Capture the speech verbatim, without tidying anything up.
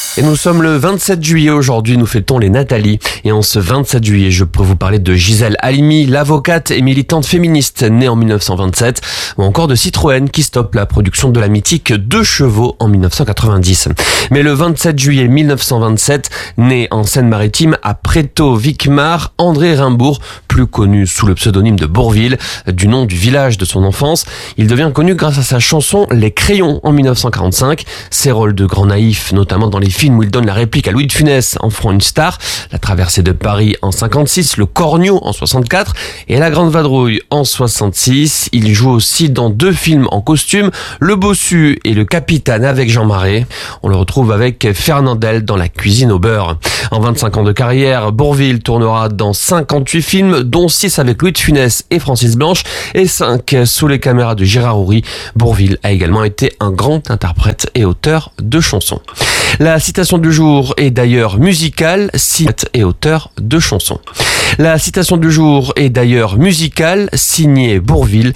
Et nous sommes le vingt-sept juillet aujourd'hui, nous fêtons les Nathalie. Et en ce vingt-sept juillet, je peux vous parler de Gisèle Halimi, l'avocate et militante féministe née en mille neuf cent vingt-sept, ou encore de Citroën qui stoppe la production de la mythique deux chevaux en mille neuf cent quatre-vingt-dix. Mais le vingt-sept juillet mille neuf cent vingt-sept, né en Seine-Maritime à Prétot-Vicmar, André Rimbourg, plus connu sous le pseudonyme de Bourvil, du nom du village de son enfance. Il devient connu grâce à sa chanson Les Crayons en mille neuf cent quarante-cinq, ses rôles de grand naïf, notamment dans les films où il donne la réplique à Louis de Funès en feront une star, La Traversée de Paris en cinquante-six, Le Corneau en soixante-quatre et La Grande Vadrouille en soixante-six. Il joue aussi dans deux films en costume, Le Bossu et Le Capitaine avec Jean Marais. On le retrouve avec Fernandel dans La Cuisine au beurre. En vingt-cinq ans de carrière, Bourvil tournera dans cinquante-huit films, dont six avec Louis de Funès et Francis Blanche et cinq sous les caméras de Gérard Houry. Bourvil a également été un grand interprète et auteur de chansons. La citation du jour est d'ailleurs musicale, cite et auteur de chansons. La citation du jour est d'ailleurs musicale, signée Bourvil.